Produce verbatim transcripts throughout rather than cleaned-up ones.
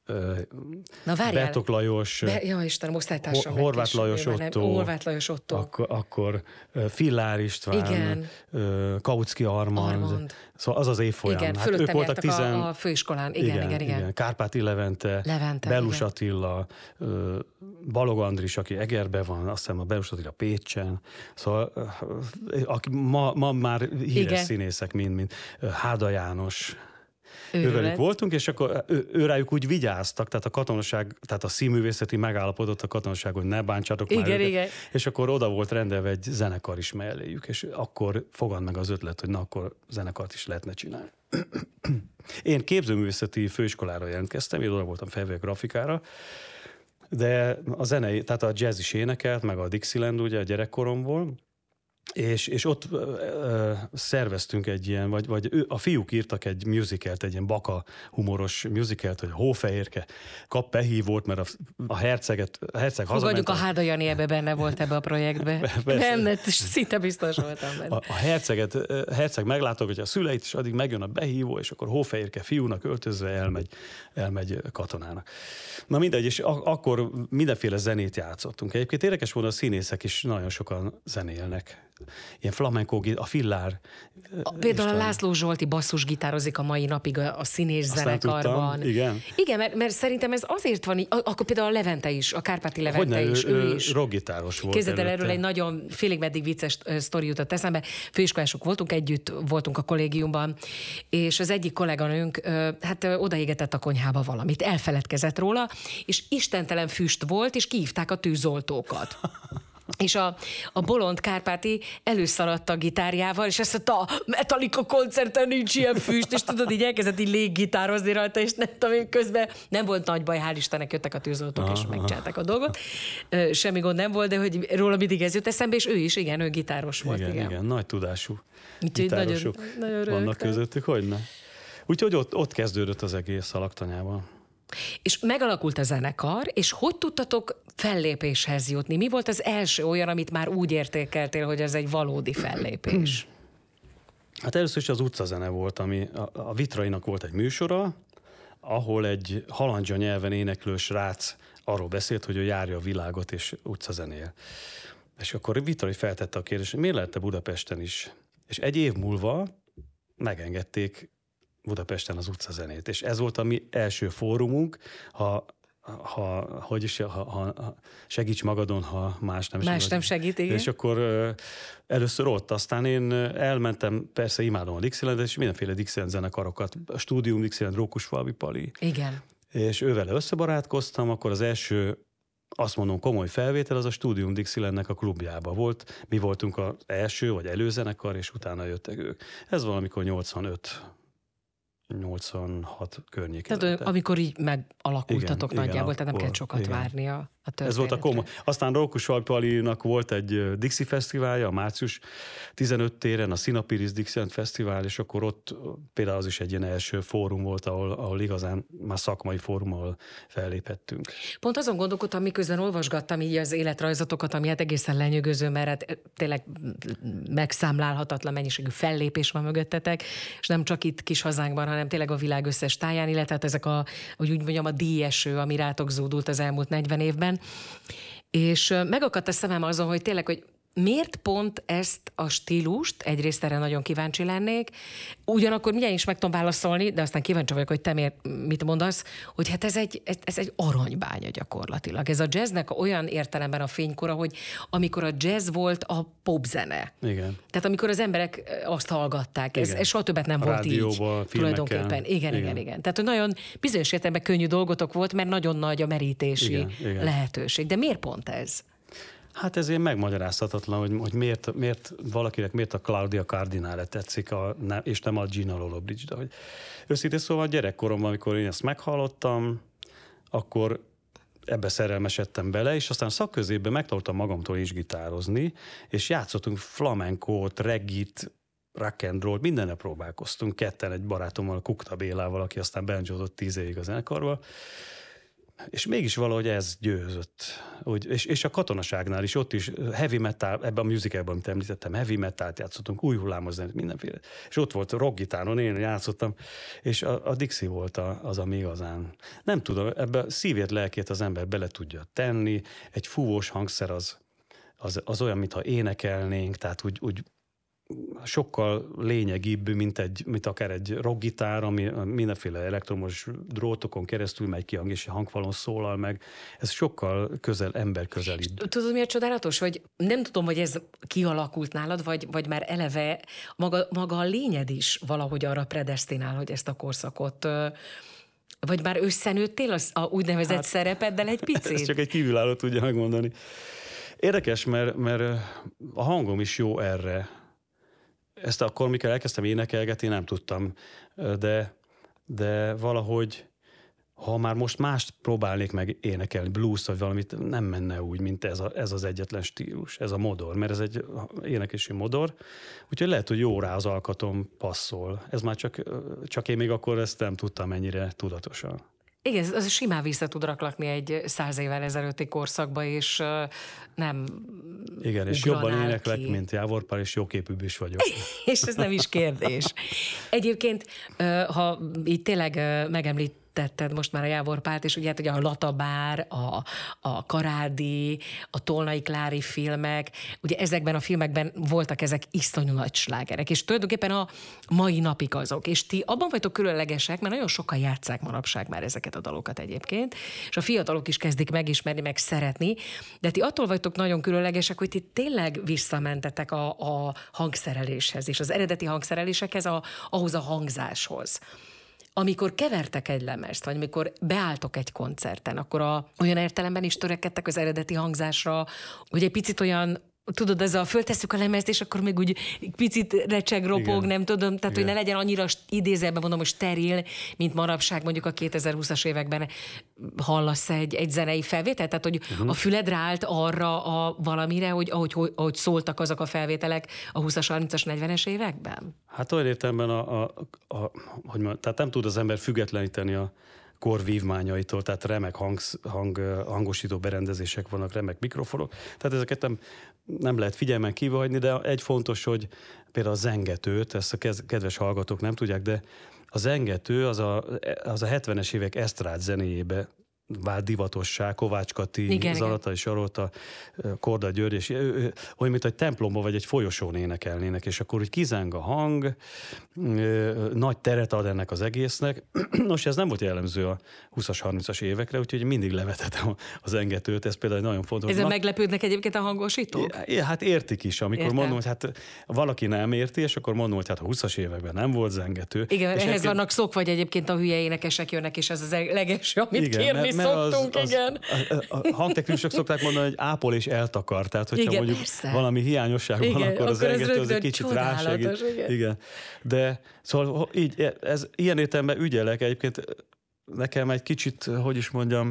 Na várjál. Bertok Lajos, Be, ja, Istenem, osztálytársam Ho- Horváth Lajos Otto, Horváth Lajos Otto. Akkor, akkor Fillár István, igen. Kautsky Armand, Armand. Szóval az az évfolyam. Igen, hát fölöttem ők voltak tizen... tizen... a, a főiskolán. Igen, igen, igen. igen. igen. Kárpáti Levente, Levente Bellus igen. Attila, Balog Andris, aki Egerben van, azt hiszem a Bellus Attila Pécsen. Szóval aki ma, ma már híres igen. színészek, mind, mind Háda János. Ővelük voltunk, és akkor ő, őrájuk úgy vigyáztak, tehát a katonaság, tehát a színművészeti megállapodott a katonaság, hogy ne bántsátok igen, már őket, igen. és akkor oda volt rendelve egy zenekar is melléjük, és akkor fogant meg az ötlet, hogy na akkor zenekart is lehetne csinálni. Én képzőművészeti főiskolára jelentkeztem, én oda voltam felvéve grafikára, de a zenei, tehát a jazz is énekelt, meg a Dixieland ugye a gyerekkoromból, És, és ott ö, szerveztünk egy ilyen, vagy, vagy ő, a fiúk írtak egy musicalt, egy ilyen baka humoros musicalt, hogy Hófehérke kap behívót, mert a, a herceget, a herceg hazament. Fogadjuk, a Háda Jani ebbe benne volt ebbe a projektbe. Nem, szinte biztos voltam benne. A, a herceget, a herceg meglátogatja a szüleit, és addig megjön a behívó, és akkor Hófehérke fiúnak öltözve elmegy, elmegy katonának. Na mindegy, és ak- akkor mindenféle zenét játszottunk. Egyébként érdekes volna, a színészek is nagyon sokan zenélnek. Ilyen flamenco, a Fillár. A, például Isten. a László Zsolti basszusgitározik a mai napig a, a színés Aztán zenekarban. Tudtam, igen. Igen, mert, mert szerintem ez azért van, akkor például a Levente is, a Kárpáti Levente Hogyne, is, ő, ő is. rockgitáros volt. Képzeld el, erről egy nagyon félig meddig vicces sztori jutott eszembe. Főiskolások voltunk, együtt voltunk a kollégiumban, és az egyik kolléganőnk hát odaégetett a konyhába valamit, elfeledkezett róla, és istentelen füst volt, és kihívták a tűzoltókat. És a, a bolond Kárpáti előszaladt a gitárjával, és azt mondta, a Metallica koncerten nincs ilyen füst, és tudod, így elkezdett így léggitározni rajta, és nem tudom, közben nem volt nagy baj, hál' Istennek jöttek a tűzoltók, és megcsinálták a dolgot. Semmi gond nem volt, de hogy róla mindig ez jut eszembe, és ő is, igen, ő gitáros volt. Igen, igen, igen nagy tudású gitárosok nagyon, nagyon vannak közöttük, hogyne. Úgyhogy ott, ott kezdődött az egész a Laktanyában. És megalakult a zenekar, és hogy tudtatok fellépéshez jutni? Mi volt az első olyan, amit már úgy értékeltél, hogy ez egy valódi fellépés? Hát először is az utcazene volt, ami a, a Vitrainak volt egy műsora, ahol egy halandzsa nyelven éneklő srác arról beszélt, hogy ő járja a világot és utcazenél. És akkor Vitrai feltette a kérdést, hogy miért lehet Budapesten is? És egy év múlva megengedték Budapesten az utcazenét. És ez volt a mi első fórumunk, ha, ha hogy is, ha, ha segíts magadon, ha más nem Más nem segít, igen. És akkor először ott, aztán én elmentem, persze imádom a Dixielandet, és mindenféle Dixieland zenekarokat, a Stúdium Dixieland, Rókusfalvi Pali. Igen. És ővele összebarátkoztam, akkor az első, azt mondom, komoly felvétel, az a Stúdium Dixielandnek a klubjában volt. Mi voltunk az első, vagy előzenekar, és utána jöttek ők. Ez valamikor nyolcvanöt nyolcvanhat környékén. Tehát amikor így megalakultatok igen, nagyjából, igen, tehát nem kell sokat igen. várni a, a történetre. Ez volt a komoly. Aztán Rókusfalvi Palinak volt egy Dixie Fesztiválja, a március tizenötödikén, a Sinapiris Dixieland Fesztivál, és akkor ott például az is egy ilyen első fórum volt, ahol, ahol igazán már szakmai fórum, ahol fellépettünk. Pont azon gondolkodtam, miközben olvasgattam így az életrajzotokat, ami hát egészen lenyűgöző, mert hát tényleg megszámlálhatatlan mennyiségű fellépés van mögöttetek, és nem csak itt kis hazánkban, hanem tényleg a világ összes táján, illetve hát ezek a, hogy úgy mondjam, a díjeső, ami rátok zúdult az elmúlt negyven évben. És megakadt a szemem azon, hogy tényleg, hogy miért pont ezt a stílust, egyrészt erre nagyon kíváncsi lennék, ugyanakkor mindjárt is meg tudom válaszolni, de aztán kíváncsi vagyok, hogy te miért, mit mondasz, hogy hát ez egy, ez egy aranybánya gyakorlatilag. Ez a jazznek olyan értelemben a fénykora, hogy amikor a jazz volt a popzene. Igen. Tehát amikor az emberek azt hallgatták, ez, ez soha többet nem a volt rádióba, így. Tulajdonképpen. Igen, igen, igen, igen. Tehát, hogy nagyon bizonyos értelemben könnyű dolgotok volt, mert nagyon nagy a merítési igen, igen. lehetőség. De miért pont ez? Hát ez ilyen megmagyarázhatatlan, hogy, hogy miért, miért valakinek miért a Claudia Cardinale tetszik, a, és nem a Gina Lollobrigida. Hogy őszintén szóval gyerekkoromban, amikor én ezt meghallottam, akkor ebbe szerelmesedtem bele, és aztán szakközépben megtanultam magamtól is gitározni, és játszottunk flamencót, reggit, rock and roll, mindenre próbálkoztunk, ketten egy barátommal, Kukta Bélával, aki aztán banjózott tíz évig a zenekarban. És mégis valahogy ez győzött. Úgy, és, és a katonaságnál is, ott is heavy metal, ebben a musicalban, amit említettem, heavy metalt játszottunk, új hullámos zenét, mindenféle. És ott volt rockgitáron, én játszottam, és a, a Dixie volt a, az, ami igazán. Nem tudom, ebbe a szívét, lelkét az ember bele tudja tenni, egy fúvós hangszer az, az, az olyan, mintha énekelnénk, tehát úgy, úgy sokkal lényegibb, mint, egy, mint akár egy rockgitár, ami mindenféle elektromos drótokon keresztül megy ki hang, és hangfalon szólal meg. Ez sokkal közel, emberközelibb. Tudod, mi a csodálatos? Hogy nem tudom, hogy ez kialakult nálad, vagy, vagy már eleve maga, maga a lényed is valahogy arra predesztinál, hogy ezt a korszakot... Vagy már összenőttél az a úgynevezett hát, szerepeddel egy picit? Ez csak egy kívülálló tudja megmondani. Érdekes, mert, mert a hangom is jó erre. Ezt akkor, mikor elkezdtem énekelgetni, nem tudtam, de, de valahogy, ha már most mást próbálnék meg énekelni, blues vagy valamit, nem menne úgy, mint ez, a, ez az egyetlen stílus, ez a modor, mert ez egy énekesi modor, úgyhogy lehet, hogy jó rá az alkatom passzol. Ez már csak, csak én még akkor ezt nem tudtam ennyire tudatosan. Igen, az simán vissza tud raklakni egy száz évvel ezelőtti korszakba, és uh, nem igen, és jobban éneklek, ki. Mint Jávor Pál, és jóképűbb is vagyok. És ez nem is kérdés. Egyébként, uh, ha így tényleg uh, megemlít, tetted most már a Jávor Pált, és ugye hát ugye a Latabár, a, a Karádi, a Tolnai Klári filmek, ugye ezekben a filmekben voltak ezek iszonyú nagy slágerek, és tulajdonképpen a mai napig azok, és ti abban vagytok különlegesek, mert nagyon sokan játsszák manapság már ezeket a dalokat egyébként, és a fiatalok is kezdik megismerni, meg szeretni, de ti attól vagytok nagyon különlegesek, hogy ti tényleg visszamentetek a, a hangszereléshez, és az eredeti hangszerelésekhez, a, ahhoz a hangzáshoz. Amikor kevertek egy lemezt, vagy amikor beálltok egy koncerten, akkor a, olyan értelemben is törekedtek az eredeti hangzásra, hogy egy picit olyan, tudod, ez a föltesszük a lemezt, és akkor még úgy picit recseg, ropog, igen. Nem tudom, tehát igen. Hogy ne legyen annyira idézőjelben mondom, hogy steril, mint manapság mondjuk a kétezer-húszas években hallasz egy, egy zenei felvételt, tehát hogy uh-huh. A füled ráállt arra a valamire, hogy ahogy, hogy, ahogy szóltak azok a felvételek a húszas, harmincas, negyvenes években? Hát olyan értelemben, a, a, a, hogy mondjam, tehát nem tud az ember függetleníteni a kor vívmányaitól, tehát remek hangsz, hang, hangosító berendezések vannak, remek mikrofonok, tehát ezeket nem, nem lehet figyelmen kívül hagyni, de egy fontos, hogy például a zengetőt, ezt a kedves hallgatók nem tudják, de a zengető az a, az a hetvenes évek esztrád zenéjébe vált divatossá, Kovács Kati, Zalatai Sarolta, Korda György, és olyan, mint egy templomba vagy egy folyosón énekelnének, és akkor úgy kizeng a hang, nagy teret ad ennek az egésznek. Nos, ez nem volt jellemző a húszas, harmincas évekre, úgyhogy mindig levetettem az engetőt, ez például nagyon fontos. Ezen meglepődnek egyébként a hangosítók? Hát értik is, amikor Értem. mondom, hogy hát valaki nem érti, és akkor mondom, hogy hát a húszas években nem volt zengető. Igen, és ehhez egyébként... vannak szokva, vagy egyébként a hülye énekesek jönnek, és ez az legelső, amit igen, kérni mert, mert szoktunk, az, igen. Az, a, a hangtechnikusok szokták mondani, hogy ápol és eltakar, tehát hogyha igen, mondjuk persze. valami hiányosság igen, van, akkor, akkor az engető az egy kicsit rásegít. Igen. igen. De szóval így, ez, ilyen értelemben ügyelek egyébként nekem egy kicsit, hogy is mondjam,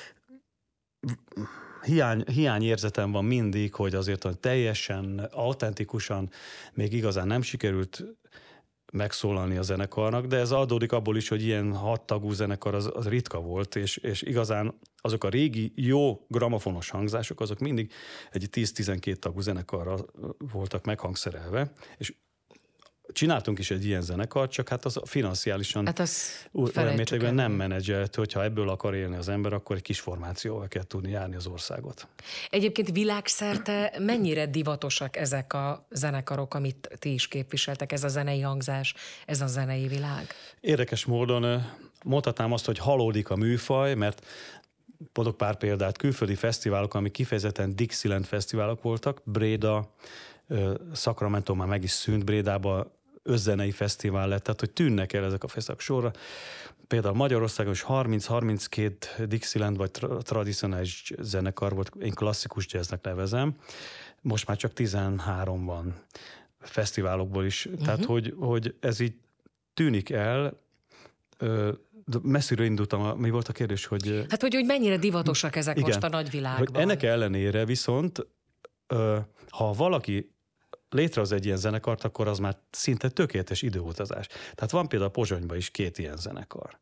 hiány, hiányérzetem van mindig, hogy azért hogy teljesen, autentikusan még igazán nem sikerült megszólalni a zenekarnak, de ez adódik abból is, hogy ilyen hattagú zenekar az, az ritka volt, és, és igazán azok a régi jó gramofonos hangzások, azok mindig egy tíz-tizenkét tagú zenekarra voltak meghangszerelve, és csináltunk is egy ilyen zenekart, csak hát az financiálisan hát az olyan mértékben nem menedzselt, hogyha ebből akar élni az ember, akkor egy kis formációval kell tudni járni az országot. Egyébként világszerte mennyire divatosak ezek a zenekarok, amit ti is képviseltek, ez a zenei hangzás, ez a zenei világ? Érdekes módon mondhatnám azt, hogy halódik a műfaj, mert mondok pár példát, külföldi fesztiválok, amik kifejezetten Dixieland fesztiválok voltak, Bréda, Sacramento már meg is szűnt, Brédában özzenei fesztivál lett, tehát hogy tűnnek el ezek a fesztiválok sorra. Például Magyarországon is harminc-harminckét Dixieland vagy tra- tradicionális zenekar volt, én klasszikus jazznek nevezem, most már csak tizenhárom van fesztiválokból is, uh-huh. tehát hogy, hogy ez így tűnik el. Messziről indultam, mi volt a kérdés, hogy... Hát hogy, hogy mennyire divatosak ezek igen, most a nagyvilágban. Hogy ennek ellenére viszont, ha valaki létrehoz egy ilyen zenekart, akkor az már szinte tökéletes időutazás. Tehát van például Pozsonyban is két ilyen zenekar.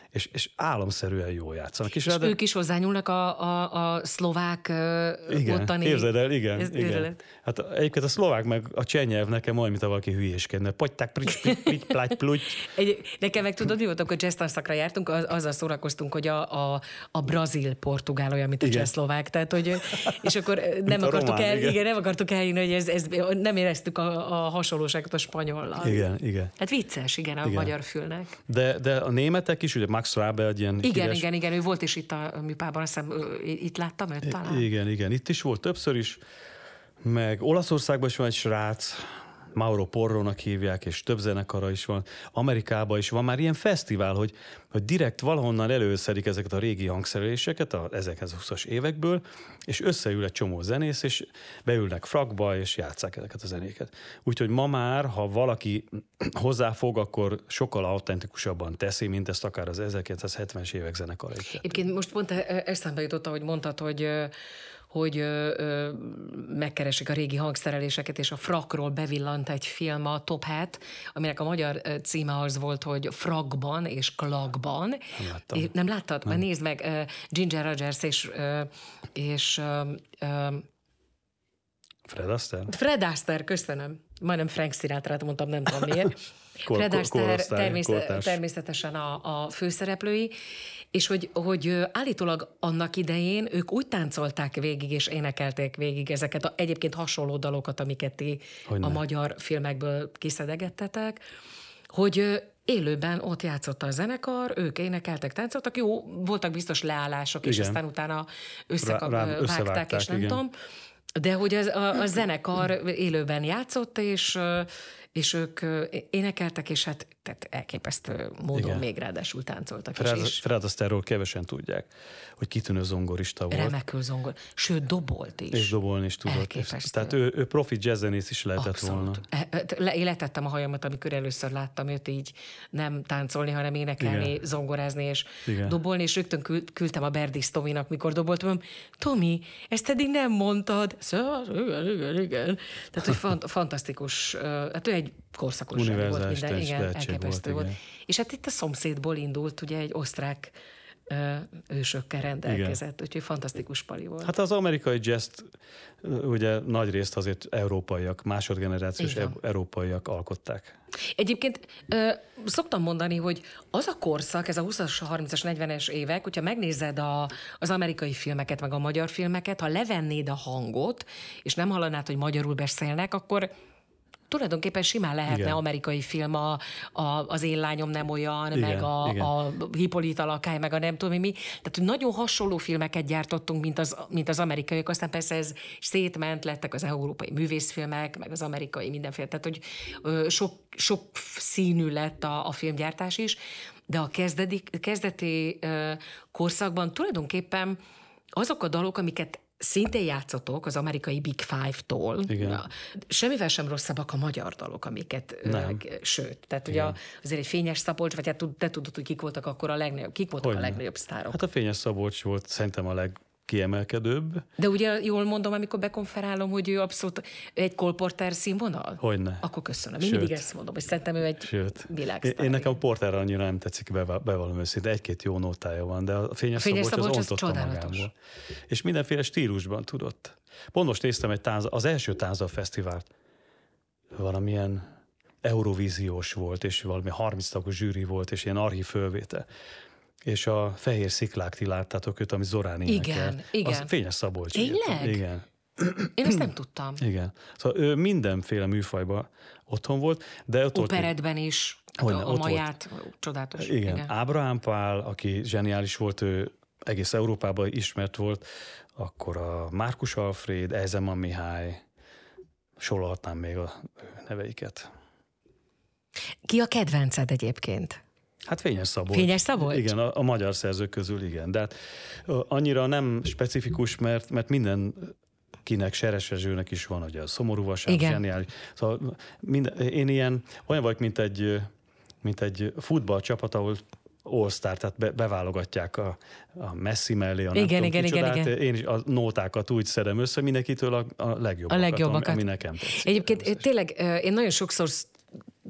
és, és álomszerűen jól játszanak. És, és de... ők is hozzányúlnak a, a, a szlovák igen, ottani... Képzeld el, igen. Ez igen. Hát egyébként a szlovák meg a cseh nyelv nekem olyan, mint a valaki hülyéskedne. Pották, prics, prics, pláty, pluty. Nekem meg tudod, mi volt, amikor jazz tanszakra jártunk, az, azzal szórakoztunk, hogy a, a, a brazil-portugál olyan, mint a cseh-szlovák. Tehát, hogy, és akkor nem akartuk, román, el, igen. Igen, nem akartuk elhinni, hogy ez, ez, nem éreztük a, a hasonlóságot a spanyollal. Igen, igen. Hát vicces, igen, a igen. magyar fülnek. De, de a németek is, ugye Max Rabe egy ilyen Igen, híres... igen, igen, ő volt is itt a műpában, azt hiszem, itt láttam őt talán. Igen, igen, itt is volt többször is, meg Olaszországban is van egy srác, Mauro Porrónak hívják, és több zenekara is van. Amerikában is van már ilyen fesztivál, hogy, hogy direkt valahonnan előszedik ezeket a régi hangszereléseket a ezerkilencszázhúszas évekből, és összeül egy csomó zenész, és beülnek frakba, és játsszák ezeket a zenéket. Úgyhogy ma már, ha valaki hozzáfog, akkor sokkal autentikusabban teszi, mint ezt akár az ezerkilencszázhetvenes évek zenekarai. Egyébként most pont eszembe jutott, ahogy mondtad, hogy hogy ö, ö, megkeresik a régi hangszereléseket, és a frakról bevillant egy film, a Top Hat, aminek a magyar címe az volt, hogy Frakban és Klakban. Nem láttam. Nem láttad? Nem. Mert nézd meg, uh, Ginger Rogers és, uh, és uh, uh, Fred Astaire? Fred Astaire, köszönöm. Majdnem Frank Sinatra-t mondtam, nem tudom miért. Kor, Fred Astaire természet, kortás. természetesen a, a főszereplői, és hogy, hogy állítólag annak idején ők úgy táncolták végig, és énekelték végig ezeket a egyébként hasonló dalokat, amiket ti Hogyne. a magyar filmekből kiszedegettetek, hogy élőben ott játszott a zenekar, ők énekeltek, táncoltak, jó, voltak biztos leállások, igen. és aztán utána összevágták, és nem igen. tudom, de hogy az, a, a zenekar élőben játszott, és, és ők énekeltek, és hát tehát elképesztő módon igen. még ráadásul táncoltak. Fred, is, és Fred Astaire-ról kevesen tudják, hogy kitűnő zongorista volt. Remekül zongor. Sőt, dobolt is. És dobolni is tudott. Elképesztő. Tehát ő, ő profi jazzzenész is lehetett Abszolút. volna. Én letettem a hajamat, amikor először láttam őt így nem táncolni, hanem énekelni, igen. zongorázni és igen. dobolni, és rögtön küldtem a Berdis Tominak, mikor dobolt, mondom, Tomi, ezt eddig nem mondtad. Szóval, igen, igen, igen. Tehát, hogy fant- fantasztikus, hát ő egy korszakos volt minden, igen, elképesztő volt. volt. És hát itt a szomszédból indult, ugye egy osztrák ősökkel rendelkezett, igen. úgyhogy fantasztikus pali volt. Hát az amerikai jazzt ugye nagy részt azért európaiak, másodgenerációs európaiak alkották. Egyébként szoktam mondani, hogy az a korszak, ez a huszas, harmincas, negyvenes évek, hogyha megnézed a, az amerikai filmeket, meg a magyar filmeket, ha levennéd a hangot, és nem hallanád, hogy magyarul beszélnek, akkor tulajdonképpen simán lehetne igen. amerikai film, a, a, az Én lányom nem olyan, igen, meg a, a Hippolyta lakály, meg a nem tudom mi. Tehát, hogy nagyon hasonló filmeket gyártottunk, mint az, mint az amerikaiak. Aztán persze ez szétment, lettek az európai művészfilmek, meg az amerikai mindenféle. Tehát, hogy ö, sok, sok színű lett a, a filmgyártás is, de a kezdeti, kezdeti ö, korszakban tulajdonképpen azok a dalok, amiket szintén játszotok az amerikai Big Five-tól. Igen. Semmivel sem rosszabbak a magyar dalok, amiket, nem. sőt, tehát igen. ugye azért egy Fényes Szabolcs, vagy hát te tudod, hogy kik voltak akkor a legnagyobb, kik voltak Hogyne. a legnagyobb sztárok? Hát a Fényes Szabolcs volt szerintem a legkiemelkedőbb. De ugye jól mondom, amikor bekonferálom, hogy ő abszolút egy Cole Porter színvonal? Hogyne. Akkor köszönöm. Én mindig ezt mondom, és szerintem ő egy világsztár. Én nekem a Porter annyira nem tetszik, bevallom őszintén, egy-két jó nótája van, de a Fényes, a Fényes Szabolcs, Szabolcs az ontotta magából. És mindenféle stílusban tudott. Pont most néztem egy tánza, az első Tánza Fesztivált. Valamilyen eurovíziós volt, és valami harminc tagos zsűri volt, és ilyen archív fölvétel. És a Fehér sziklák, ti láttátok őt, ami Zorán énekel. Igen, igen. Az Fényes Szabolcs. Tényleg? Igen. Én ezt nem tudtam. Igen. Szóval ő mindenféle műfajban otthon volt, de ott Operetben egy... is, Hogyne, a, a maját, volt. Csodálatos. Igen. Igen. Ábrahám Pál, aki zseniális volt, ő egész Európában ismert volt, akkor a Márkus Alfréd, Eisenman Mihály, sorolhatnám még a neveiket. Ki a kedvenced egyébként? Hát Fényes Szabolcs. Fényes Szabolcs? Igen, a, a magyar szerzők közül igen. De hát annyira nem specifikus, mert, mert minden kinek, Seres Erzsőnek is van, ugye a Szomorú Vasárnap, zseniális. Szóval minden, én ilyen, olyan vagyok, mint egy, mint egy futballcsapat, ahol all-star, tehát be, beválogatják a, a Messi mellé, a nem igen, tudom igen, kicsodát. Igen, igen. Én is a nótákat úgy szedem össze, mindenkitől a, a legjobbakat, a legjobbakat. Ami, ami nekem tetszik. Egyébként tényleg én nagyon sokszor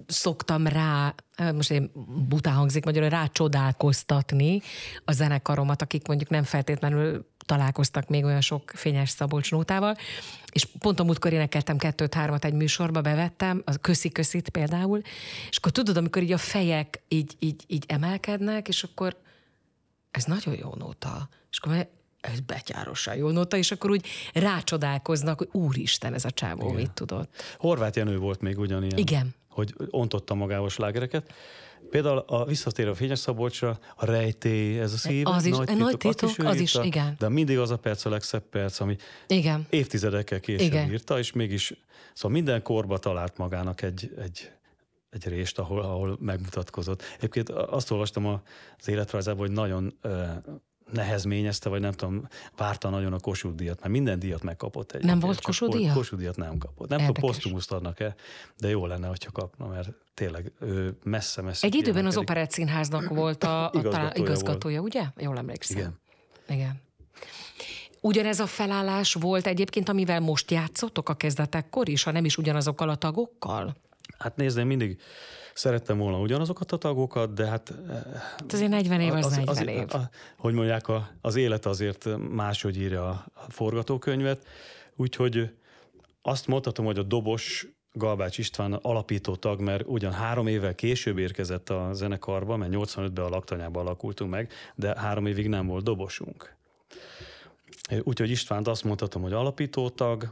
szoktam rá, most én bután hangzik magyarul, rá csodálkoztatni a zenekaromat, akik mondjuk nem feltétlenül találkoztak még olyan sok Fényes Szabolcs nótával, és pont a múltkor énekeltem kettőt-hármat egy műsorba, bevettem, a Köszi-köszit például, és akkor tudod, amikor így a fejek így, így, így emelkednek, és akkor ez nagyon jó nóta, és akkor ez betyárosan jó nóta, és akkor úgy rácsodálkoznak, hogy úristen, ez a csávó igen. mit tudott. Horváth Jenő volt még ugyanilyen. Igen. Hogy ontotta magával slágereket. Például a visszatérő a Fényes Szabolcsra, a Rejtély, ez a szív, az is, nagy titok, nagy titok, is az írta, is, igen. De mindig az a perc a legszebb perc, ami igen. évtizedekkel később igen. írta, és mégis, szóval minden korba talált magának egy, egy, egy részt, ahol, ahol megmutatkozott. Egyébként azt olvastam az életrajzában, hogy nagyon nehezményezte, vagy nem tudom, várta nagyon a Kossuth-díjat, mert minden díjat megkapott egy. Nem volt Kossuth-díja? Kossuth-díjat nem kapott. Nem tudom, posztumuszt adnak-e, de jó lenne, hogyha kapna, mert tényleg ő messze-messze. Egy időben az Operett Színháznak volt a, a igazgatója, talán, igazgatója ugye? Jól emlékszem. Igen. Igen. Ugyanez a felállás volt egyébként, amivel most játszottok a kezdetekkor is, ha nem is ugyanazokkal a tagokkal? Hát nézd, én mindig szerettem volna ugyanazokat a tagokat, de hát... hát azért negyven év az, az negyven év. Az, a, hogy mondják, a, az élet azért máshogy írja a, a forgatókönyvet, úgyhogy azt mondhatom, hogy a dobos Galbács István alapító tag, mert ugyan három évvel később érkezett a zenekarba, mert nyolcvanötben a Laktanyában alakultunk meg, de három évig nem volt dobosunk. Úgyhogy Istvánt azt mondhatom, hogy alapító tag,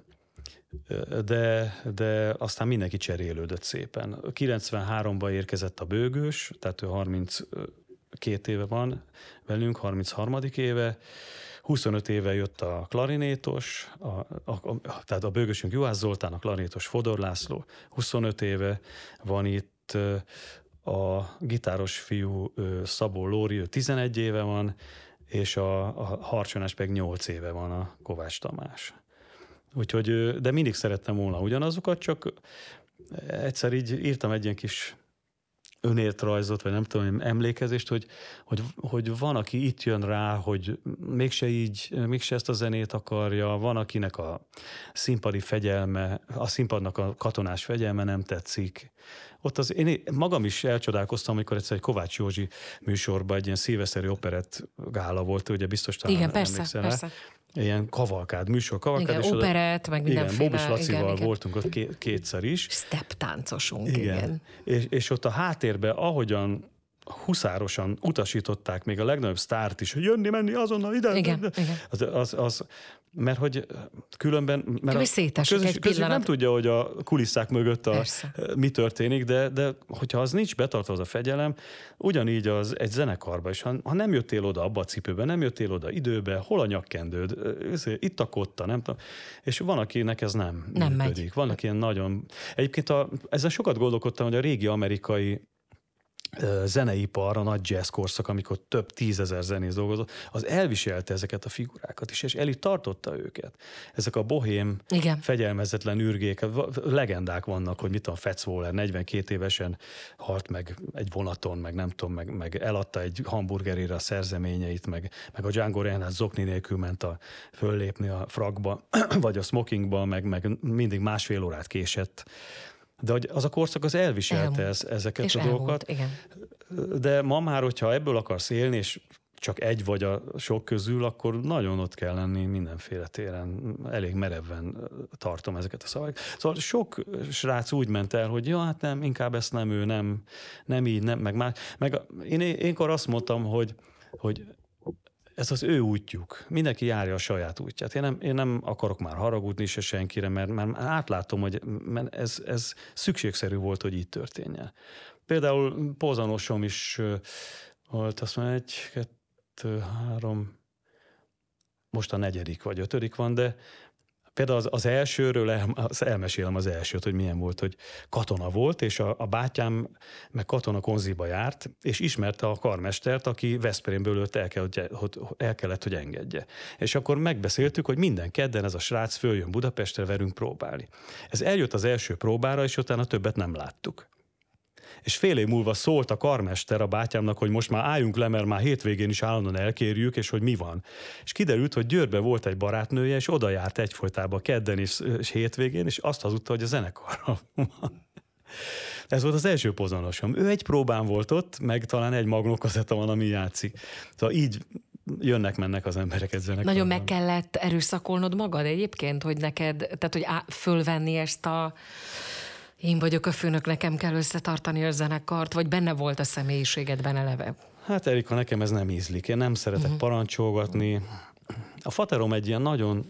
de, de aztán mindenki cserélődött szépen. kilencvenháromban érkezett a Bőgős, tehát ő harminckét éve van velünk, harmincharmadik éve, huszonöt éve jött a klarinétos, a, a, a, tehát a Bőgősünk Juhász Zoltán, a klarinétos Fodor László, huszonöt éve van itt a gitáros fiú Szabó Lóri, ő tizenegy éve van, és a, a harcsonás meg nyolc éve van, a Kovács Tamás. Úgyhogy, de mindig szerettem volna ugyanazokat, csak egyszer így írtam egy ilyen kis önéletrajzot, vagy nem tudom, emlékezést, hogy, hogy, hogy van, aki itt jön rá, hogy mégse így, mégse ezt a zenét akarja, van, akinek a színpadi fegyelme, a színpadnak a katonás fegyelme nem tetszik. Ott az, én magam is elcsodálkoztam, amikor egyszer egy Kovács Józsi műsorban egy ilyen szilveszteri operett gála volt, ugye biztos talán igen, persze, emlékszel rá. Persze. Ilyen kavalkád, műsor kavalkád. Igen, operett, meg mindenféle. Igen, Bóbus Lacival igen, igen. voltunk ott ké- kétszer is. Step táncosunk, igen. igen. És, és ott a háttérben, ahogyan huszárosan utasították még a legnagyobb sztárt is, hogy jönni, menni, azonnal ide. Igen, ide. igen. Az, az, az, mert hogy különben... Mert a, a közös, közös nem tudja, hogy a kulisszák mögött a, mi történik, de, de hogyha az nincs betartva az a fegyelem, ugyanígy az egy zenekarban is, ha, ha nem jöttél oda abba a cipőbe, nem jöttél oda időbe, hol a nyakkendőd, itt a kotta, nem tudom. És van, akinek ez nem, nem működik. Megy. Vannak ilyen nagyon... Egyébként a, ezen sokat gondolkodtam, hogy a régi amerikai zeneipar, a nagy jazz korszak, amikor több tízezer zenész dolgozott, az elviselte ezeket a figurákat is, és el itt tartotta őket. Ezek a bohém, igen. fegyelmezetlen ürgék, legendák vannak, hogy mit tudom, Fats Waller negyvenkét évesen halt meg egy vonaton, meg nem tudom, meg, meg eladta egy hamburgerére a szerzeményeit, meg, meg a Django Reinhardt zokni nélkül ment a föllépni a frakba, vagy a smokingba, meg, meg mindig másfél órát késett. De hogy az a korszak az elviselte ez, ezeket és a elmúlt, dolgokat. Igen. De ma már, hogyha ebből akarsz élni, és csak egy vagy a sok közül, akkor nagyon ott kell lenni mindenféle téren. Elég merevven tartom ezeket a szavakat. Szóval sok srác úgy ment el, hogy ja, hát nem, inkább ezt nem ő, nem, nem így, nem, meg már. Meg én énkor azt mondtam, hogy, hogy ez az ő útjuk. Mindenki járja a saját útját. Én nem, én nem akarok már haragudni se senkire, mert már átlátom, hogy mert ez, ez szükségszerű volt, hogy így történjen. Például Pozanosom is volt, azt mondja, egy, kettő, három, most a negyedik vagy ötödik van, de például az, az elsőről el, az elmesélem az elsőt, hogy milyen volt, hogy katona volt, és a, a bátyám meg katona konziba járt, és ismerte a karmestert, aki Veszprémből őt el, kell, hogy, el kellett, hogy engedje. És akkor megbeszéltük, hogy minden kedden ez a srác följön Budapestre velünk próbálni. Ez eljött az első próbára, és utána többet nem láttuk. És fél év múlva szólt a karmester a bátyámnak, hogy most már álljunk le, mert már hétvégén is állandóan elkérjük, és hogy mi van. És kiderült, hogy Győrbe volt egy barátnője, és oda járt egyfolytában kedden és, és hétvégén, és azt hazudta, hogy a zenekarra van. Ez volt az első pozonosom. Ő egy próbán volt ott, meg talán egy magnókazetta van, ami játszik. Szóval így jönnek-mennek az emberek ezen. Nagyon meg kellett erőszakolnod magad egyébként, hogy neked, tehát hogy á, fölvenni ezt a én vagyok a főnök, nekem kell összetartani a zenekart, vagy benne volt a személyiségedben eleve? Hát Erika, nekem ez nem ízlik. Én nem szeretek uh-huh. parancsolgatni. A faterom egy ilyen nagyon,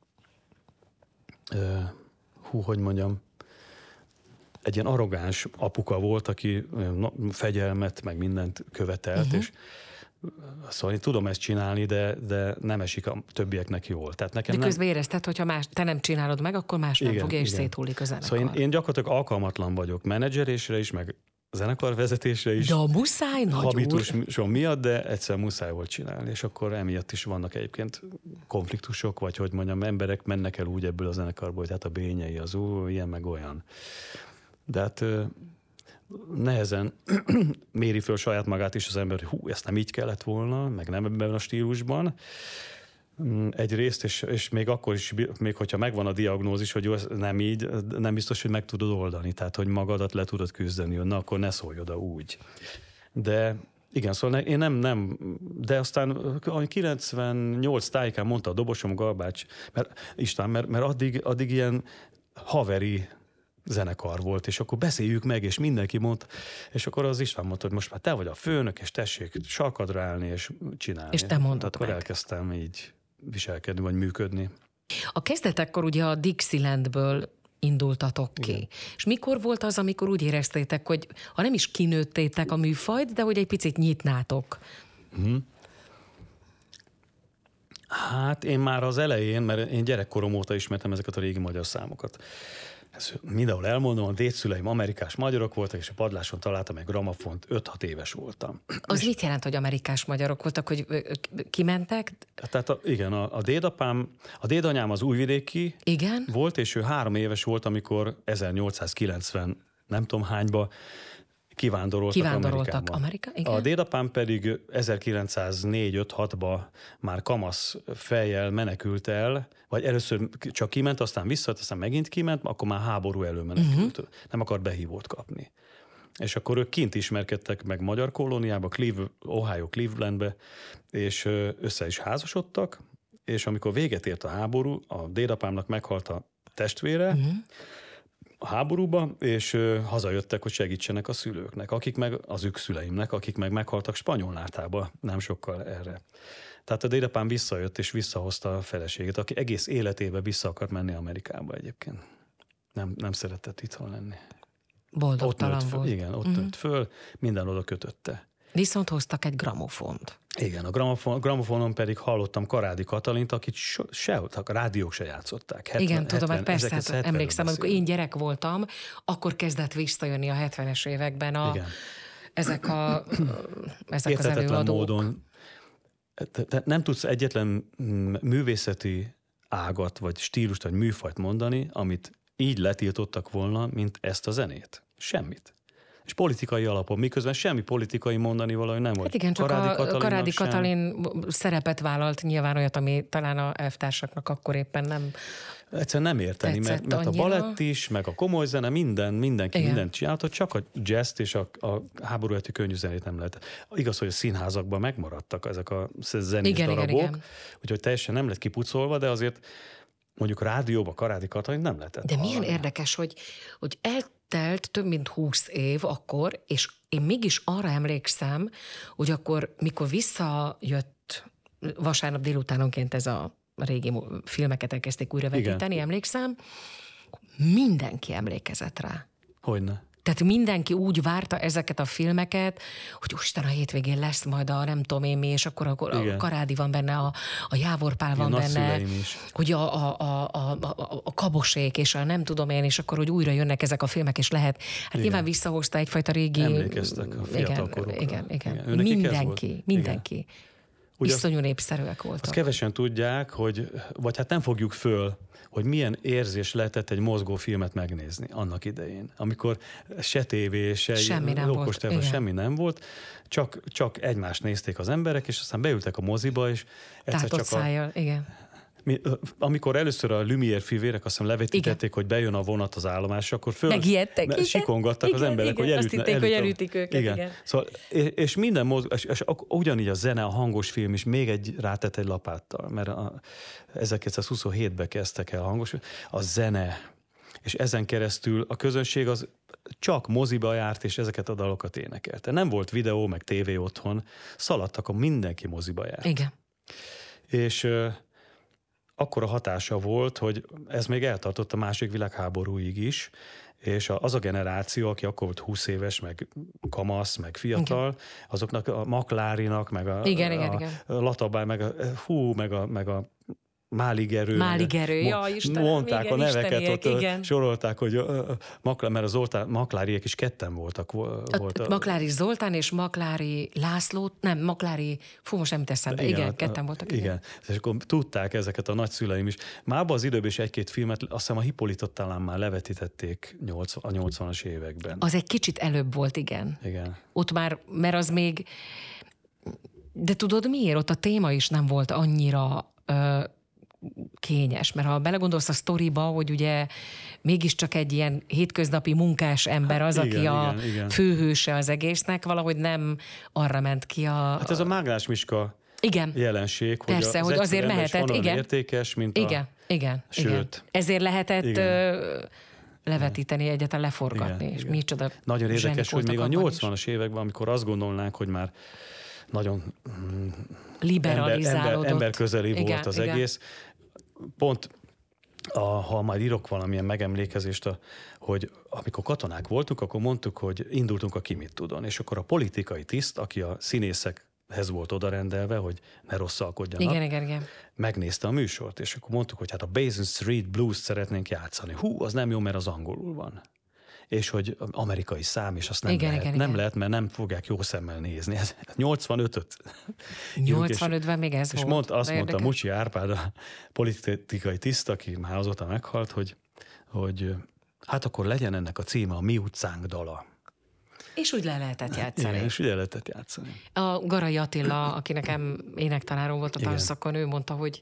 uh, hú, hogy mondjam, egy ilyen arrogáns apuka volt, aki na, fegyelmet, meg mindent követelt, uh-huh. és szóval én tudom ezt csinálni, de, de nem esik a többieknek jól. Tehát nekem de közben nem... érezted, hogyha más, te nem csinálod meg, akkor más nem igen, fogja, és igen. széthullik a zenekar. Szóval én, én gyakorlatilag alkalmatlan vagyok menedzserésre is, meg zenekarvezetésre is. De a muszáj, nagy habitusom miatt, de egyszer muszáj volt csinálni, és akkor emiatt is vannak egyébként konfliktusok, vagy hogy mondjam, emberek mennek el úgy ebből a zenekarból, hogy hát a bényei az ú, ilyen meg olyan. De hát nehezen méri föl saját magát is az ember, hogy hú, ezt nem így kellett volna, meg nem ebben a stílusban. Egyrészt, és, és még akkor is, még hogyha megvan a diagnózis, hogy jó, ez nem így, nem biztos, hogy meg tudod oldani, tehát hogy magadat le tudod küzdeni, na akkor ne szólj oda úgy. De igen, szóval én nem, nem, de aztán a kilencvennyolc tájékán mondta a dobosom Galbács, mert István, mert, mert addig, addig ilyen haveri zenekar volt, és akkor beszéljük meg, és mindenki mondta, és akkor az István mondta, hogy most már te vagy a főnök, és tessék sarkadra állni, és csinálni. És te mondtad akkor meg. elkezdtem így viselkedni, vagy működni. A kezdetekkor ugye a Dixielandből indultatok ki. Igen. És mikor volt az, amikor úgy éreztétek, hogy ha nem is kinőttétek a műfajt, de hogy egy picit nyitnátok? Hmm. Hát én már az elején, mert én gyerekkorom óta ismertem ezeket a régi magyar számokat. Ezt mindenhol elmondom, a dédszüleim amerikás magyarok voltak, és a padláson találtam egy gramafont, öt-hat éves voltam. Az és mit jelent, hogy amerikás magyarok voltak, hogy kimentek? Tehát a, igen, a, a dédapám, a dédanyám az újvidéki igen? volt, és ő három éves volt, amikor ezernyolcszázkilencven nem tudom hányba kivándoroltak, kivándoroltak Amerikába. Amerika, a dédapám pedig ezerkilencszáznégy öt-hatba már kamasz fejjel menekült el, vagy először csak kiment, aztán visszajött, aztán megint kiment, akkor már háború elől menekült. Uh-huh. Nem akart behívót kapni. És akkor ők kint ismerkedtek meg magyar kolóniába, Cleve, Ohio Clevelandbe, és össze is házasodtak, és amikor véget ért a háború, a dédapámnak meghalt a testvére, uh-huh. a háborúba, és ö, hazajöttek, hogy segítsenek a szülőknek, akik meg az ők szüleimnek, akik meg meghaltak Spanyolnátába nem sokkal erre. Tehát a dédapám visszajött, és visszahozta a feleségét, aki egész életében vissza akart menni Amerikába egyébként. Nem, nem szeretett itthon lenni. Boldogtalan föl, volt. Igen, ott uh-huh. nőtt föl, minden oda kötötte. Viszont hoztak egy gramofont. Igen, a gramofon, gramofonon pedig hallottam Karádi Katalint, akit so, se, a rádiók se játszották. hetven, igen, tudom, hetven, persze, hát emlékszem, amikor én gyerek voltam, akkor kezdett visszajönni a hetvenes években a, igen. ezek, a, ezek az előadók. Módon, te, te nem tudsz egyetlen művészeti ágat, vagy stílust, vagy műfajt mondani, amit így letiltottak volna, mint ezt a zenét. Semmit. És politikai alapon, miközben semmi politikai mondani valahogy nem volt. Hát igen, csak Karádi a Karádi Katalin sem... szerepet vállalt nyilván olyat, ami talán a elvtársaknak akkor éppen nem egyszerűen nem érteni, mert, mert a balett is, meg a komoly zene, minden, mindenki igen. mindent csináltott, csak a jazz és a, a háború előtti könnyű zenét nem lehet. Igaz, hogy a színházakban megmaradtak ezek a zenész igen, darabok, igen, igen. úgyhogy teljesen nem lett kipucolva, de azért mondjuk rádióba Karádi Katalin nem lehetett. De milyen érdekes, hogy, hogy eltelt több mint húsz év akkor, és én mégis arra emlékszem, hogy akkor, mikor visszajött vasárnap délutánonként ez a régi filmeket elkezdték újra vetíteni, igen. emlékszem, mindenki emlékezett rá. Hogyne. Tehát mindenki úgy várta ezeket a filmeket, hogy Isten, a hétvégén lesz majd a nem tudom én mi, és akkor a, a Karádi van benne, a, a Jávor Pál van igen, benne, hogy a, a, a, a, a, a Kabosék, és a nem tudom én, és akkor, hogy újra jönnek ezek a filmek, és lehet. Hát igen. nyilván visszahozta egyfajta régi... Emlékeztek a fiatalkorokra. Igen, igen, igen. Mindenki, mindenki. Igen. Iszonyú népszerűek voltak. Azt kevesen tudják, hogy, vagy hát nem fogjuk föl, hogy milyen érzés lehetett egy mozgó filmet megnézni annak idején. Amikor se tévé, se lókos tévé, semmi nem volt, csak, csak egymást nézték az emberek, és aztán beültek a moziba, és egyszer Tátott csak a... szájjal, igen. Mi, amikor először a Lumière fivérek azt hiszem levetítették, igen. hogy bejön a vonat az állomásra, akkor föl Megijedtek, sikongattak igen, az emberek, igen, hogy elütne, azt hitték, hogy elütik őket. Igen. Igen. Szóval, és, és minden mozg, és, és ugyanígy a zene, a hangos film is még egy rátett egy lapáttal, mert a, ezerkilencszázhuszonhétben kezdtek el a hangos film, a zene, és ezen keresztül a közönség az csak moziba járt, és ezeket a dalokat énekelte. Nem volt videó, meg tévé otthon, szaladtak, a mindenki moziba járt. Igen. És uh, akkora hatása volt, hogy ez még eltartott a második világháborúig is, és az a generáció, aki akkor volt húsz éves, meg kamasz, meg fiatal, igen. azoknak a McLarennak, meg a, igen, a, igen, a igen. Latabály, meg a hú, meg a, meg a Máligerő. Máligerő, ja, Istenem. Mondták igen, a neveket, isteniek, ott igen. sorolták, hogy Makla, mert a Zoltán, Makláriek is ketten voltak. Volt a... Maklári Zoltán és Maklári László, nem, Maklári, fú, most nem teszem be, igen, igen, ketten voltak. Igen. igen, és akkor tudták ezeket a nagyszüleim is. Már abban az időben is egy-két filmet, azt hiszem a Hippolytot talán már levetítették a nyolcvanas években. Az egy kicsit előbb volt, igen. Igen. Ott már, mert az még, de tudod miért? Ott a téma is nem volt annyira ö, kényes, mert ha belegondolsz a sztoriba, hogy ugye mégiscsak egy ilyen hétköznapi munkás ember az, hát, igen, aki a igen, igen. főhőse az egésznek, valahogy nem arra ment ki a... Hát ez a Máglás Miska igen. jelenség, hogy, persze, az hogy azért mehetett, igen. értékes, mint igen, a... Igen, Sőt. igen. Ezért lehetett igen. levetíteni, egyáltalán leforgatni, igen, és igen. micsoda nagyon érdekes, hogy még a nyolcvanas években, amikor azt gondolnánk, hogy már nagyon liberalizálódott. Ember, ember közeli igen, volt az igen. egész. Pont, a, ha majd írok valamilyen megemlékezést, a, hogy amikor katonák voltunk, akkor mondtuk, hogy indultunk a ki mit tudon. És akkor a politikai tiszt, aki a színészekhez volt odarendelve, hogy ne rosszalkodjanak, igen, igen, igen. megnézte a műsort, és akkor mondtuk, hogy hát a Basin Street Blues szeretnénk játszani. Hú, az nem jó, mert az angolul van. És hogy amerikai szám, és azt nem, igen, lehet, igen, nem igen. lehet, mert nem fogják jó szemmel nézni. Ez nyolcvanötöt nyolcvanötben még ez és volt. Mond, azt mondta érdekes. Mucsi Árpád, a politikai tiszt, aki már azóta meghalt, hogy, hogy hát akkor legyen ennek a címe a Mi utcánk dala. És úgy le lehetett játszani. Igen, és úgy le lehetett játszani. A Garai Attila, aki nekem énektanárom volt a tanszakon, ő mondta, hogy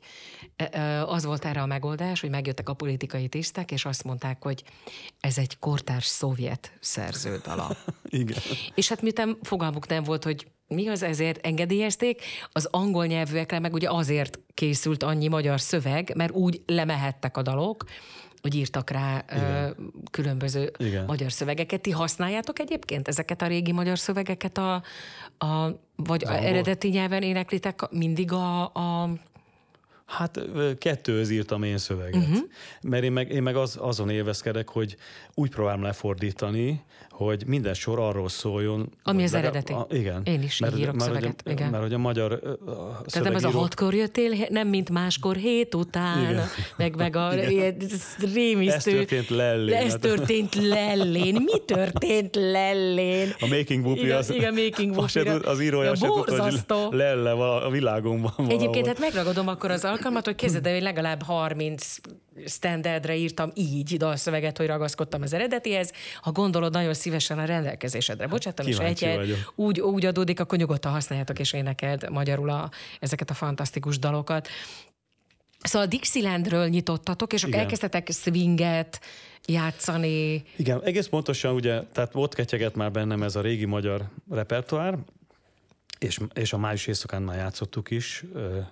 az volt erre a megoldás, hogy megjöttek a politikai tisztek, és azt mondták, hogy ez egy kortárs szovjet szerződala. Igen. És hát miután fogalmuk nem volt, hogy mi az, ezért engedélyezték, az angol nyelvűekre meg ugye azért készült annyi magyar szöveg, mert úgy lemehettek a dalok, hogy írtak rá ö, különböző igen. magyar szövegeket. Ti használjátok egyébként ezeket a régi magyar szövegeket, a, a, vagy a eredeti nyelven éneklitek mindig a... a... Hát kettőhöz írtam én szöveget. Uh-huh. Mert én meg, én meg az, azon élvezkedek, hogy úgy próbálom lefordítani, hogy minden sor arról szóljon. Ami az eredeti. A, igen. Én is mert, írok mert, szöveget. Hogy a, igen. Mert hogy a magyar a Tehát nem az a hatkor jöttél, nem mint máskor hét után, igen. meg, meg a ilyen rémisztő. Ez történt Lellén. Ez történt Lellén. Mi történt Lellén? A Making Whoopi igen, az, igen, Making az, az írója se tudta, hogy Lelle a világon van valahol. Egyébként hát megragadom akkor az alkalmat, hogy kezded, hogy legalább harminc standardre írtam így dalszöveget, hogy ragaszkodtam az eredetihez. Ha gondolod, nagyon szívesen a rendelkezésedre. Bocsátom, és egy úgy, úgy adódik, akkor nyugodtan használjátok és énekeld magyarul a, ezeket a fantasztikus dalokat. Szóval a Dixielandről nyitottatok, és akkor igen. elkezdtetek swinget játszani. Igen, egész pontosan ugye, tehát ott ketyeget már bennem ez a régi magyar repertoár, és, és a Május éjszakán már játszottuk is,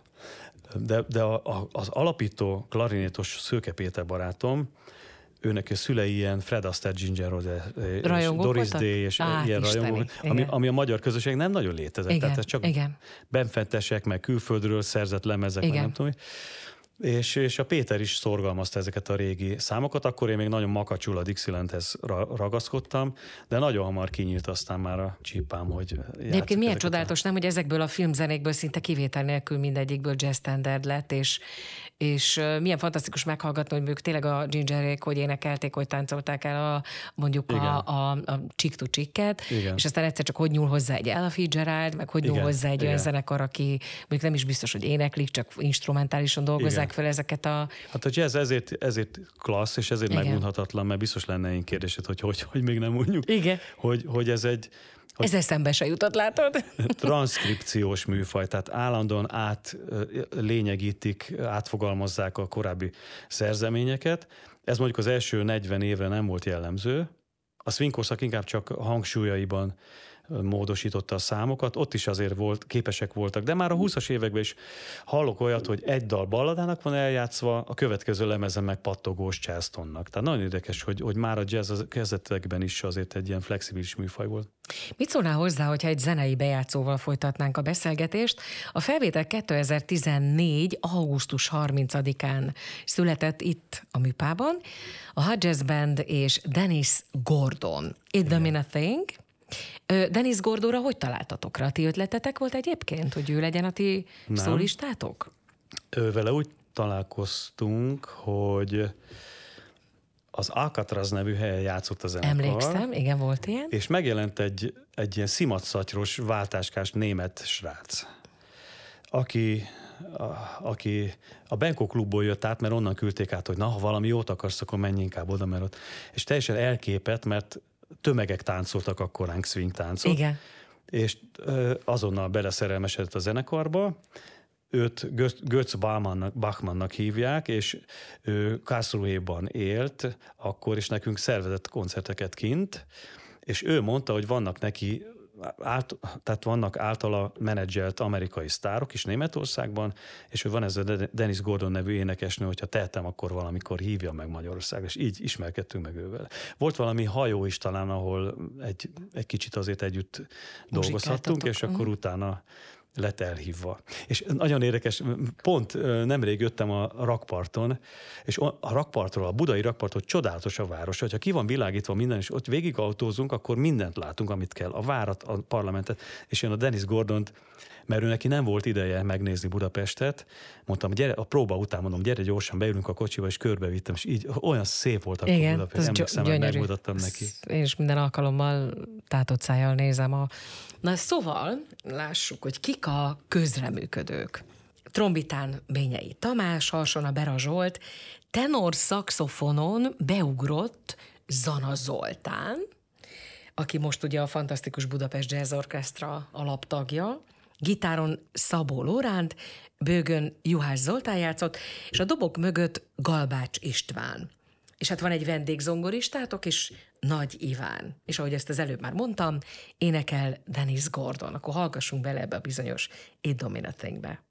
de, de a, a, az alapító klarinétos Szőke Péter barátom, őnek a szülei ilyen Fred Astaire, Ginger Rose, és Doris Day, és Á, ilyen rajongók, ami, ami a magyar közösség nem nagyon létezett. Igen, tehát ez csak igen. benfentesek, meg külföldről szerzett lemezek, meg nem tudom. És, és a Péter is szorgalmazta ezeket a régi számokat, akkor én még nagyon makacsul a Dixielandhez ragaszkodtam, de nagyon hamar kinyílt aztán már a csípám, hogy de egyébként milyen csodálatos, a... nem, hogy ezekből a filmzenékből szinte kivétel nélkül mindegyikből jazz standard lett, és, és milyen fantasztikus meghallgatni, hogy ők tényleg a Gingerék, hogy énekelték, hogy táncolták el a, mondjuk a, a, a Chick to Chicket, és aztán egyszer csak hogy nyúl hozzá egy Ella Fitzgerald, meg hogy nyúl igen, hozzá egy igen. olyan zenekar, aki mondjuk nem is biztos, hogy éneklik, csak instrumentálisan dolgozzák fel ezeket a... Hát a jazz ezért, ezért klassz, és ezért igen. megunhatatlan, mert biztos lenne én kérdésed, hogy hogy, hogy még nem mondjuk. Igen. Hogy, hogy ez egy, Ez eszembe se jutott, látod? Transzkripciós műfaj, tehát állandóan át lényegítik, átfogalmazzák a korábbi szerzeményeket. Ez mondjuk az első negyven évre nem volt jellemző. A swing korszak inkább csak hangsúlyaiban módosította a számokat, ott is azért volt, képesek voltak, de már a húszas években is hallok olyat, hogy egy dal balladának van eljátszva, a következő lemezen meg pattogós Charlestonnak. Tehát nagyon érdekes, hogy, hogy már a jazz a kezdetekben is azért egy ilyen flexibilis műfaj volt. Mit szólnál hozzá, hogyha egy zenei bejátszóval folytatnánk a beszélgetést? A felvétel kétezer-tizennégy. augusztus harmincadikán született itt a Műpában. A Hot Jazz Band és Dennis Gordon. It the Minute Thing. Dennis Gordonra hogy találtatok rá? Ti ötletetek volt egyébként, hogy ő legyen a ti Nem. szólistátok? Ő vele úgy találkoztunk, hogy az Alcatraz nevű helyen játszott a zenekar. Emlékszem, igen, volt ilyen. És megjelent egy, egy ilyen szimatszatyros, váltáskás német srác, aki, a, aki a Benko klubból jött át, mert onnan küldték át, hogy na, ha valami jót akarsz, akkor menj inkább oda, mert ott. És teljesen elképett, mert tömegek táncoltak akkor ránk swing táncot. Igen. És azonnal beleszerelmesedett a zenekarba. Őt Götz Bachmannnak, Bachmannnak hívják, és ő Karlsruhéban élt akkor, és nekünk szervezett koncerteket kint, és ő mondta, hogy vannak neki Ált, tehát vannak általa menedzselt amerikai sztárok is Németországban, és hogy van ez a Dennis Gordon nevű énekesnő, hogyha tehetem, akkor valamikor hívja meg Magyarország, és így ismerkedtünk meg ővel. Volt valami hajó is talán, ahol egy, egy kicsit azért együtt dolgozhattunk, és akkor utána lett elhívva. És nagyon érdekes, pont nemrég jöttem a rakparton, és a rakpartról, a budai rakpartról csodálatos a város. Ha ki van világítva minden, és ott végigautózunk, akkor mindent látunk, amit kell. A várat, a parlamentet, és én a Dennis Gordont, mert ő neki nem volt ideje megnézni Budapestet, mondtam, gyere, a próba után mondom, gyere gyorsan, beülünk a kocsiba, és körbevittem, és így olyan szép volt akkor igen, Budapest. Emlékszem, hogy megmutattam neki. Én is minden alkalommal tátott szájjal nézem a... Na szóval, lássuk, hogy kik a közreműködők. Trombitán Bényei Tamás, harson a Bera Zsolt, tenor szaxofonon beugrott Zana Zoltán, aki most ugye a Fantasztikus Budapest Jazz Orchestra alaptagja, gitáron Szabó Lóránt, bőgön Juhász Zoltán játszott, és a dobok mögött Galbács István. És hát van egy vendégzongoristátok is, Nagy Iván. És ahogy ezt az előbb már mondtam, énekel Dennis Gordon. Akkor hallgassunk bele ebbe a bizonyos It the Minute Thingbe.